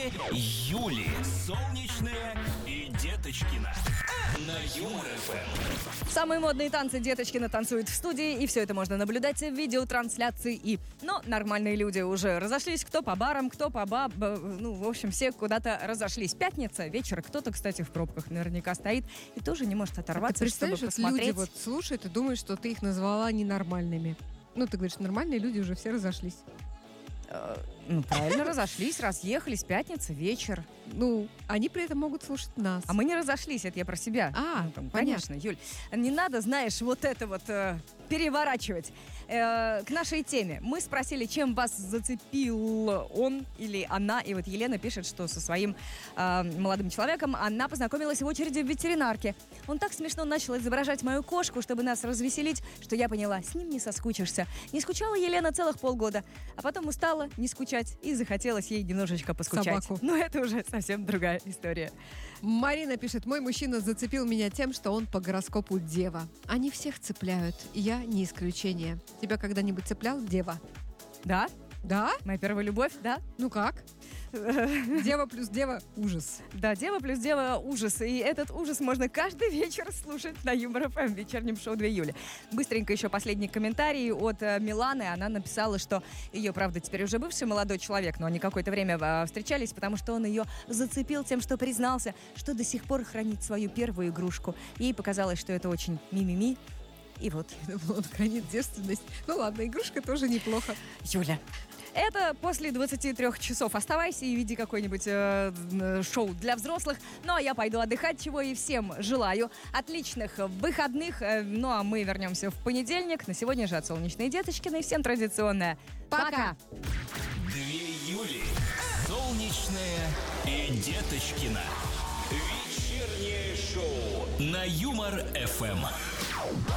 две Юли. Солнечная и Деточкина. На Юмор ФМ. Самые модные танцы Деточкина танцуют в студии, и все это можно наблюдать в видеотрансляции. Но нормальные люди уже разошлись, кто по барам, кто по в общем, все куда-то разошлись. Пятница, вечер, кто-то, кстати, в пробках наверняка стоит и тоже не может оторваться, чтобы посмотреть. Люди слушают и думают, что ты их назвала ненормальными. Ты говоришь, нормальные люди уже все разошлись. Правильно, разошлись, разъехались, пятница, вечер. Они при этом могут слушать нас. А мы не разошлись, это я про себя. Конечно, Юль. Не надо, знаешь, переворачивать. К нашей теме. Мы спросили, чем вас зацепил он или она. И вот Елена пишет, что со своим молодым человеком она познакомилась в очереди в ветеринарке. Он так смешно начал изображать мою кошку, чтобы нас развеселить, что я поняла, с ним не соскучишься. Не скучала Елена целых полгода, а потом устала не скучать и захотелось ей немножечко поскучать. Собаку. Но это уже совсем другая история. Марина пишет, мой мужчина зацепил меня тем, что он по гороскопу дева. Они всех цепляют, и я не исключение. Тебя когда-нибудь цеплял дева? Да? Да? Моя первая любовь, да? Ну как? Дева плюс дева – ужас. Да, дева плюс дева – ужас. И этот ужас можно каждый вечер слушать на Юмор ФМ в вечернем шоу 2 июля. Быстренько еще последний комментарий от Миланы. Она написала, что ее, правда, теперь уже бывший молодой человек, но они какое-то время встречались, потому что он ее зацепил тем, что признался, что до сих пор хранит свою первую игрушку. Ей показалось, что это очень мимими. И вот. Он хранит девственность. Ладно, игрушка тоже неплохо. Юля, это после 23 часов. Оставайся и веди какое-нибудь шоу для взрослых. А я пойду отдыхать, чего и всем желаю. Отличных выходных. А мы вернемся в понедельник. На сегодня же от Солнечной Деточкиной. Всем традиционное пока! 2 Юли. Солнечная и Деточкина. Вечернее шоу на Юмор ФМ.